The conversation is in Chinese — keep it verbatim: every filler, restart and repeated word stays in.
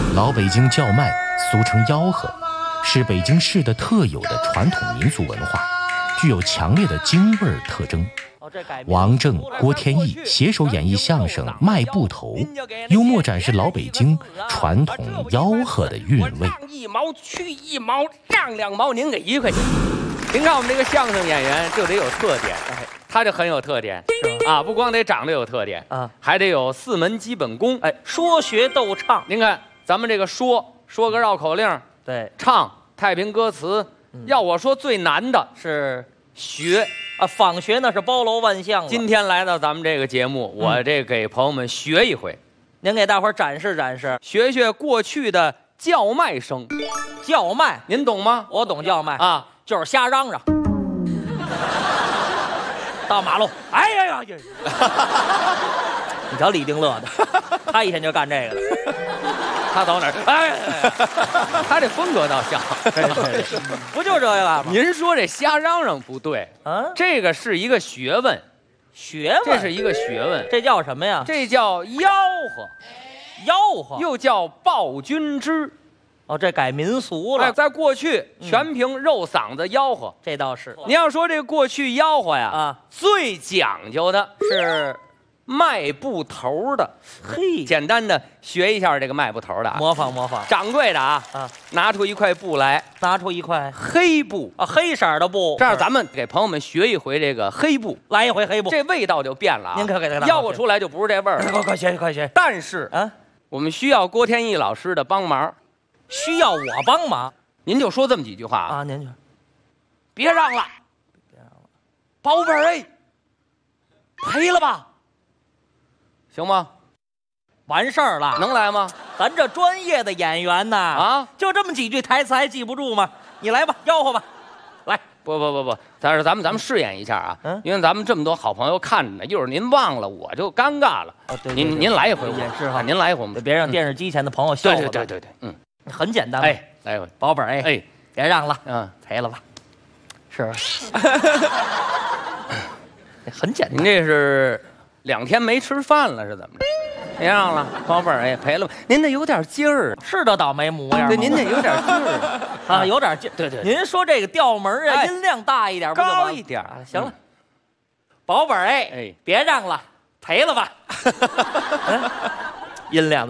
老北京叫卖，俗称吆喝，是北京市的特有的传统民俗文化，具有强烈的京味儿特征。王正、郭天意携手演绎相声《卖布头》，幽默展示老北京传统吆喝的韵味。 让一毛去一毛，让两毛您给一块钱。您看我们这个相声演员就得有特点，他就很有特点啊，不光得长得有特点啊，还得有四门基本功。 哎，说学逗唱， 您看咱们这个说说个绕口令， 对， 唱太平歌词，嗯、要我说最难的是学。 啊，仿学那是包罗万象了。 今天来到咱们这个节目，嗯、我这给朋友们学一回， 您给大伙儿展示展示， 学学过去的叫卖声。 叫卖， 您懂吗？ 我懂叫卖啊， 就是瞎嚷嚷。到马路，哎呀呀呀！你瞧李丁乐的，他一天就干这个了。 他走哪儿？哎，他这风格倒像， 不就这个吗？ 您说这瞎嚷嚷不对， 啊， 这个是一个学问， 学问， 这是一个学问， 这叫什么呀？ 这叫吆喝， 吆喝， 又叫报君知。 哦，这改民俗了。 哎，在过去全凭肉嗓子吆喝， 嗯、这倒是。 您要说这个过去吆喝呀，啊，最讲究的是卖布头的。 嘿， 简单的学一下这个卖布头的， 模仿模仿。 掌柜的啊，啊，拿出一块布来， 拿出一块黑布啊，黑色的布。 这样咱们给朋友们学一回这个黑布， 来一回黑布， 这味道就变了啊。 您可给他吆喝出来就不是这味儿了。 快快学快学！ 但是啊，我们需要郭天意老师的帮忙。 需要我帮忙， 您就说这么几句话啊！ 啊，您就别让了， 别让了， 宝贝儿哎，赔了吧，行吗？ 完事儿了， 能来吗？ 咱这专业的演员呐， 啊， 就这么几句台词还记不住吗？你来吧，吆喝吧，来！ 不不不不，但是咱们咱们试演一下啊，嗯，因为咱们这么多好朋友看着呢，一会儿您忘了我就尴尬了。 哦，对， 您您来一回也是哈， 您来一回， 别让电视机前的朋友笑话。 对对对对，嗯。 很简单， 哎，来一回， 宝贝儿，哎， 哎， 别让了， 嗯， 赔了吧，是，很简单。 您这是两天没吃饭了是怎么着？别让了，宝贝儿，哎，赔了吧。您得有点劲儿， 是的，倒霉模样。 对，您得有点劲儿啊，有点劲。 对对， 您说这个调门啊，音量大一点， 高一点。 行了，宝贝儿，哎， 哎， 别让了，赔了吧。音量。